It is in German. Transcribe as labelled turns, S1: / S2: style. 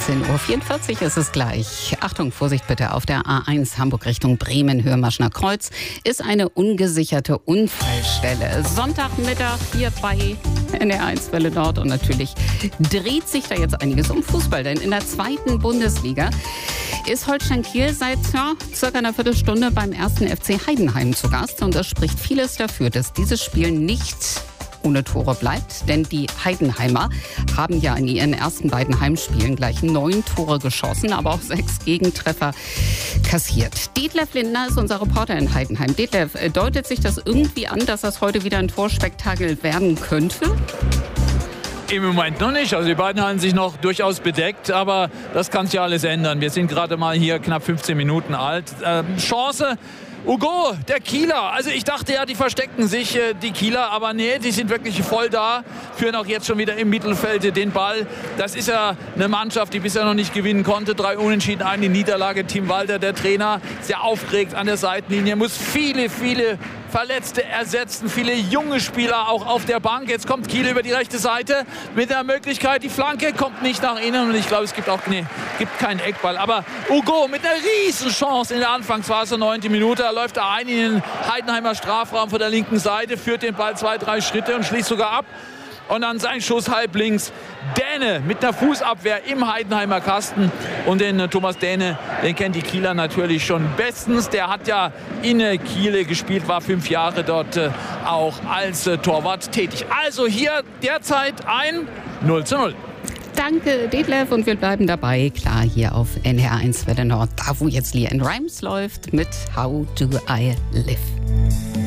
S1: 19:44 Uhr ist es gleich. Achtung, Vorsicht bitte, auf der A1 Hamburg Richtung Bremen, Höhe Maschner Kreuz, ist eine ungesicherte Unfallstelle. Sonntagmittag hier bei NDR1 Welle Nord und natürlich dreht sich da jetzt einiges um Fußball, denn in der 2. Bundesliga ist Holstein Kiel seit circa einer Viertelstunde beim 1. FC Heidenheim zu Gast und es spricht vieles dafür, dass dieses Spiel nicht ohne Tore bleibt, denn die Heidenheimer haben ja in ihren ersten beiden Heimspielen gleich 9 Tore geschossen, aber auch 6 Gegentreffer kassiert. Detlef Lindner ist unser Reporter in Heidenheim. Detlef, deutet sich das irgendwie an, dass das heute wieder ein Torspektakel werden könnte?
S2: Im Moment noch nicht. Also die beiden halten sich noch durchaus bedeckt, aber das kann sich ja alles ändern. Wir sind gerade mal hier knapp 15 Minuten alt. Chance. Hugo, der Kieler. Also ich dachte ja, die verstecken sich, die Kieler, aber nee, die sind wirklich voll da, führen auch jetzt schon wieder im Mittelfeld den Ball. Das ist ja eine Mannschaft, die bisher noch nicht gewinnen konnte. 3 Unentschieden, eine Niederlage. Tim Walter, der Trainer, sehr aufgeregt an der Seitenlinie, muss viele Verletzte ersetzen, viele junge Spieler auch auf der Bank. Jetzt kommt Kiel über die rechte Seite mit der Möglichkeit, die Flanke kommt nicht nach innen und ich glaube, es gibt keinen Eckball. Aber Hugo mit einer riesen Chance in der Anfangsphase, 9. Minute, da läuft er ein in den Heidenheimer Strafraum von der linken Seite, führt den Ball 2-3 Schritte und schließt sogar ab. Und dann sein Schuss halb links. Däne mit einer Fußabwehr im Heidenheimer Kasten. Und den Thomas Däne, den kennt die Kieler natürlich schon bestens. Der hat ja in Kiel gespielt, war 5 Jahre dort auch als Torwart tätig. Also hier derzeit ein 0:0.
S1: Danke, Detlef, und wir bleiben dabei, klar, hier auf NDR1 Welle Nord, da wo jetzt LeAnn Rimes läuft mit How Do I Live.